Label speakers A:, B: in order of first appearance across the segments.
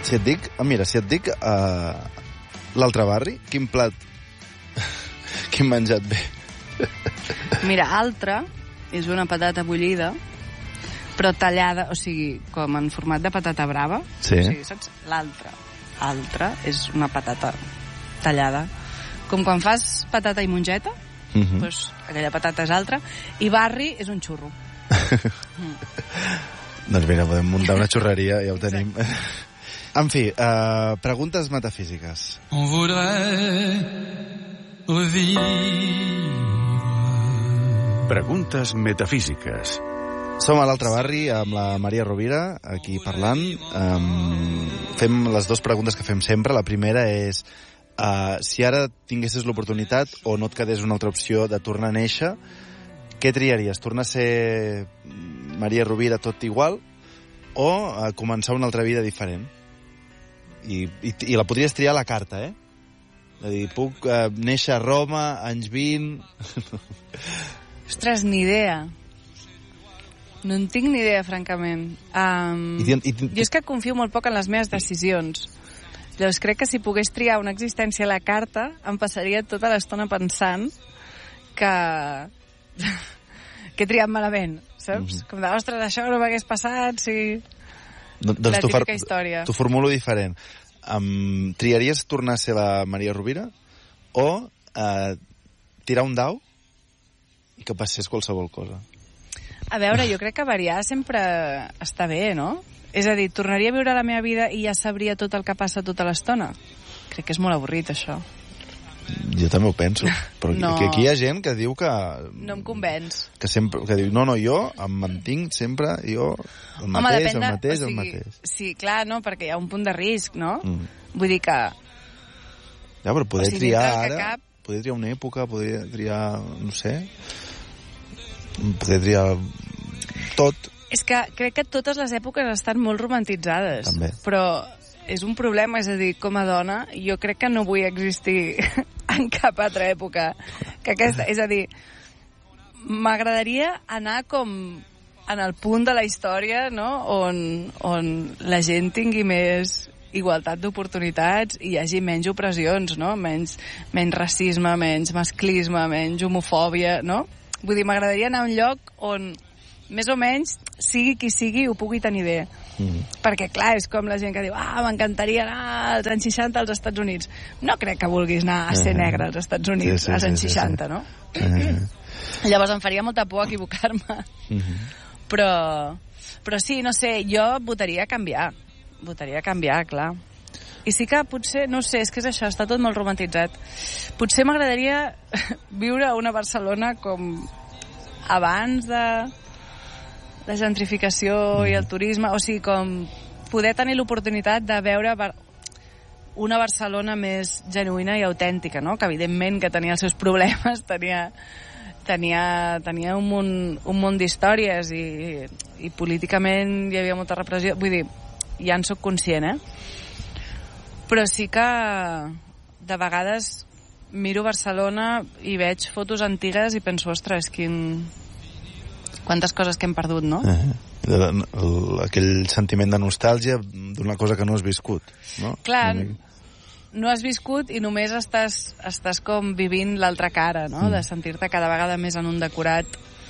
A: Si et dic... Mira, si et dic l'altre barri, quin plat... quin menjat bé?
B: Mira, altre és una patata bullida, però tallada, o sigui, com en format de patata brava.
A: Sí.
B: O sigui, saps? L'altre és una patata tallada. Com quan fas patata i mongeta, doncs aquella patata és altra, i barri és un xurro.
A: Doncs mira, podem muntar una xurreria, ja ho tenim. En fi, preguntes metafísiques.
C: On voudrait revivre.
D: Preguntes metafísiques.
A: Som a l'altre barri amb la Maria Rovira, aquí parlant. Fem les dues preguntes que fem sempre. La primera és si ara tinguessis l'oportunitat o no et quedés una altra opció de tornar a néixer, què triaries? Tornar a ser Maria Rovira tot igual o començar una altra vida diferent? I la podries triar a la carta, eh? És a dir, puc néixer a Roma, anys 20...
B: Ostres, ni idea. No en tinc ni idea, francament. Jo és que confio molt poc en les meves decisions. Llavors crec que si pogués triar una existència a la carta em passaria tota l'estona pensant que he triat malament, saps? Com de, ostres, això no m'hagués passat, sí.
A: Doncs
B: la típica història.
A: T'ho formulo diferent. Triaries tornar a ser la Maria Rovira o tirar un dau i que passés qualsevol cosa?
B: A veure, jo crec que variar sempre està bé, no? És a dir, tornaria a viure la meva vida i ja sabria tot el que passa tota l'estona? Crec que és molt avorrit, això.
A: Jo també ho penso, però no. Aquí hi ha gent que diu que...
B: No em convenç.
A: Que diu, no, jo em mantinc sempre, jo el mateix.
B: Sí, clar, no, perquè hi ha un punt de risc, no? Vull dir que...
A: Ja, però poder triar ara, poder triar una època, poder triar, no sé, poder triar tot...
B: És que crec que totes les èpoques estan molt romantitzades.
A: També.
B: Però és un problema, és a dir, com a dona, jo crec que no vull existir en cap altra època que aquesta. És a dir, m'agradaria anar com en el punt de la història, no?, on la gent tingui més igualtat d'oportunitats i hi hagi menys opressions, no?, menys racisme, menys masclisme, menys homofòbia, no? Vull dir, m'agradaria anar a un lloc on més o menys, sigui qui sigui, ho pugui tenir bé. Perquè, clar, és com la gent que diu m'encantaria anar als anys 60 als Estats Units. No crec que vulguis anar a ser negre als Estats Units als anys 60, no? Llavors em faria molta por equivocar-me. Però sí, no sé, jo votaria canviar. Votaria canviar, clar. I sí que potser, no sé, és que és això, està tot molt romantitzat. Potser m'agradaria viure a una Barcelona com abans de la gentrificació i el turisme, o sigui, com poder tenir l'oportunitat de veure una Barcelona més genuïna i autèntica, no? Que evidentment que tenia els seus problemes, tenia un munt d'històries i políticament hi havia molta repressió, vull dir, ja en soc conscient, però sí que de vegades miro Barcelona i veig fotos antigues i penso, ostres, quantes coses que hem perdut, no?
A: Aquell sentiment de nostàlgia d'una cosa que no has viscut, no?
B: Clar, no has viscut i només estàs com vivint l'altra cara, no? De sentir-te cada vegada més en un decorat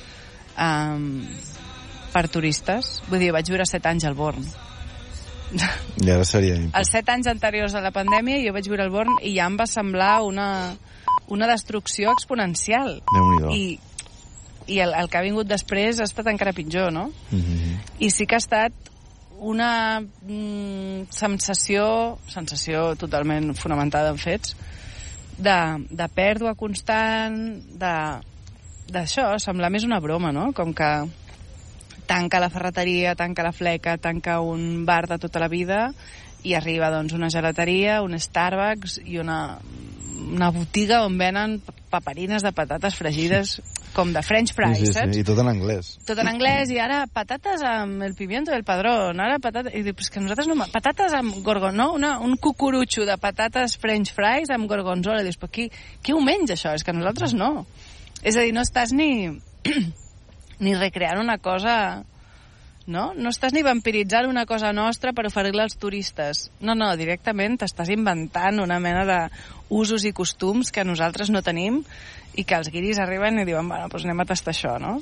B: per turistes. Vull dir, vaig viure 7 anys al Born.
A: I ara seria impossible.
B: Els 7 anys anteriors a la pandèmia jo vaig viure al Born i ja em va semblar una destrucció exponencial.
A: Déu-n'hi-do.
B: I el que ha vingut després ha estat encara pitjor, no? I sí que ha estat una sensació totalment fonamentada en fets, de pèrdua constant, d'això, semblar més una broma, no? Com que tanca la ferreteria, tanca la fleca, tanca un bar de tota la vida i arriba, doncs, una gelateria, un Starbucks i una botiga on venen paperines de patates fregides com de French fries, saps?
A: Sí, i tot en anglès.
B: Tot en anglès, i ara patates amb el pimiento del padrón, ara patates... I dic, pues que nosaltres no... Patates amb gorgonzola, un cucurutxo de patates French fries amb gorgonzola. I dius, però qui ho menja, això? És que nosaltres no. És a dir, no estàs ni recreant una cosa no? No estàs ni vampiritzant una cosa nostra per oferir-la als turistes. No, directament t'estàs inventant una mena d'usos i costums que nosaltres no tenim i que els guiris arriben i diuen, bueno, doncs anem a tastar això, no?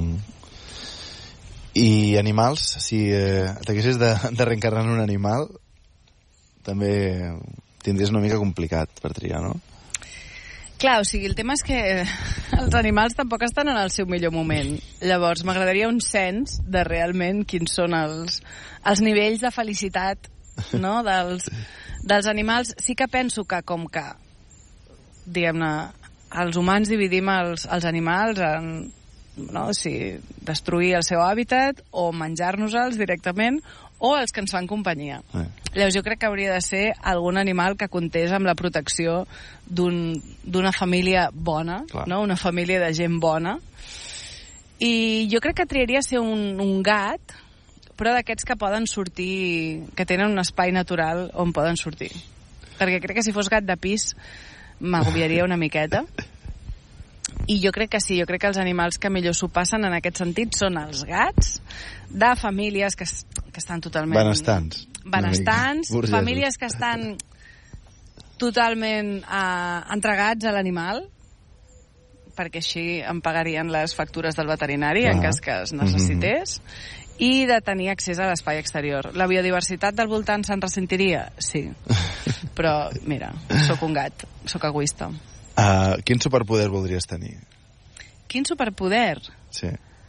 A: I animals, si t'haguessis de reencarnar en un animal, també tindries una mica complicat per triar, no?
B: Clar, o sigui, el tema és que els animals tampoc estan en el seu millor moment. Llavors, m'agradaria un cens de realment quins són els nivells de felicitat, no?, dels animals. Sí que penso que, com que, diguem-ne, els humans dividim els animals en, no, si destruir el seu hàbitat o menjar-nos-els directament o els que ens fan companyia. Llavors jo crec que hauria de ser algun animal que comptés amb la protecció d'una família bona, no? Una família de gent bona. I jo crec que triaria ser un gat, però d'aquests que poden sortir, que tenen un espai natural on poden sortir. Perquè crec que si fos gat de pis m'agobiaria una miqueta. I jo crec que sí, jo crec que els animals que millor s'ho passen en aquest sentit són els gats de famílies que estan totalment... Benestants, famílies que estan totalment entregats a l'animal, perquè així em pagarien les factures del veterinari en cas que es necessités, i de tenir accés a l'espai exterior. La biodiversitat del voltant se'n ressentiria? Sí. Però, mira, sóc un gat, sóc egoista.
A: Quin superpoder voldries tenir?
B: Quin superpoder?
A: Sí.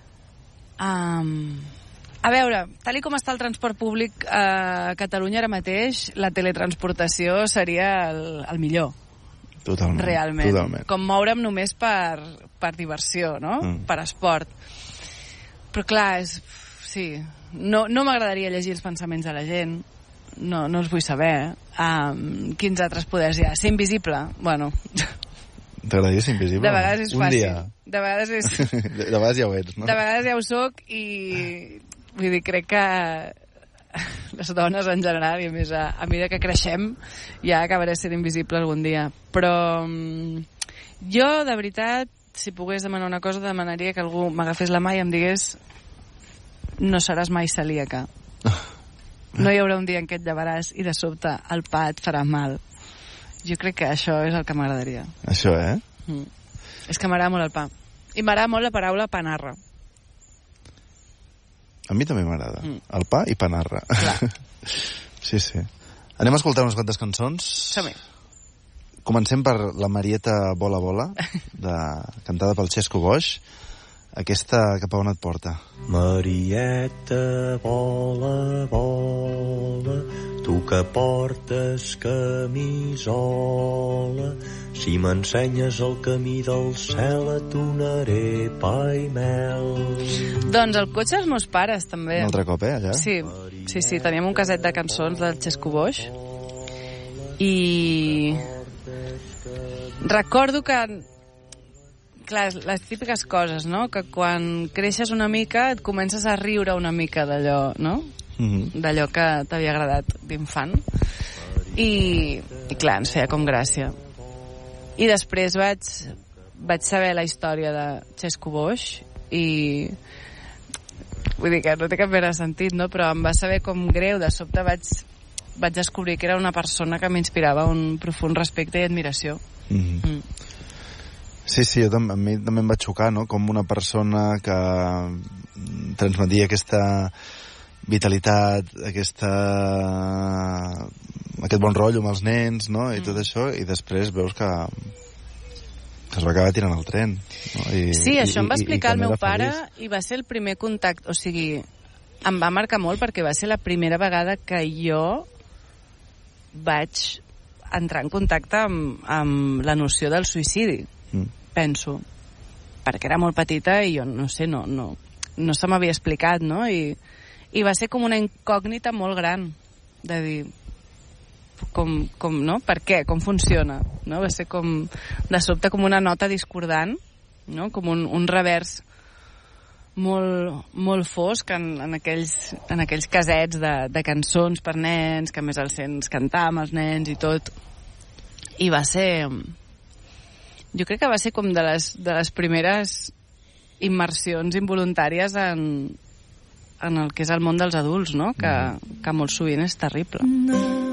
B: A veure, tal com està el transport públic a Catalunya ara mateix, la teletransportació seria el millor.
A: Totalment.
B: Realment.
A: Totalment.
B: Com moure'm només per diversió, no? Per esport. Però clar, sí, no m'agradaria llegir els pensaments de la gent. No els vull saber. Quins altres poders hi ha? Ser invisible? Bueno...
A: T'agradaria ser invisible?
B: De vegades és fàcil.
A: Un dia.
B: De vegades és...
A: De vegades ja ho ets, no?
B: De vegades ja ho soc i... Vull dir, crec que les dones en general, i a més a mesura que creixem, ja acabaré sent invisible algun dia. Però jo, de veritat, si pogués demanar una cosa, demanaria que algú m'agafés la mà i em digués no seràs mai celíaca. No hi haurà un dia en què et llevaràs i de sobte el pa et farà mal. Jo crec que això és el que m'agradaria.
A: Això,
B: És que m'agrada molt el pa. I m'agrada molt la paraula panarra.
A: A mi també m'agrada. El pa i panarra.
B: Clar.
A: Sí. Anem a escoltar unes quantes cançons.
B: Som-hi.
A: Comencem per la Marieta Bola Bola, cantada pel Xesco Boix. Aquesta cap a on et porta?
C: Marieta, bola, bola, tu que portes camisola, si m'ensenyes el camí del cel et donaré pa i mel.
B: Doncs el cotxe dels meus pares, també.
A: Un altre cop, allà?
B: Sí, teníem un caset de cançons del Xesco Boix i recordo que clar, les típiques coses, no? Que quan creixes una mica et comences a riure una mica d'allò, no? D'allò que t'havia agradat d'infant. I clar, ens feia com gràcia. I després vaig saber la història de Xesco Boix i vull dir que no té cap mena de sentit, no? Però em va saber com greu. De sobte vaig descobrir que era una persona que m'inspirava un profund respecte i admiració.
A: Sí, a mi també em va xocar, no? Com una persona que transmetia aquesta vitalitat, aquest bon rotllo amb els nens, no? I tot això, i després veus que es va acabar tirant el tren. No?
B: Sí, això em va explicar el meu pare i va ser el primer contacte, o sigui, em va marcar molt perquè va ser la primera vegada que jo vaig entrar en contacte amb la noció del suïcidi. Penso, perquè era molt petita i jo no sé, no se m'havia explicat, no? I va ser com una incògnita molt gran de dir com no? Per què? Com funciona? No? Va ser com de sobte com una nota discordant, no? Com un revers molt, molt fosc en aquells casets de cançons per nens, que a més els sents cantar amb els nens i tot. I va ser... Jo crec que va ser com de les primeres immersions involuntàries en en el que és el món dels adults, no? Que molt sovint és terrible.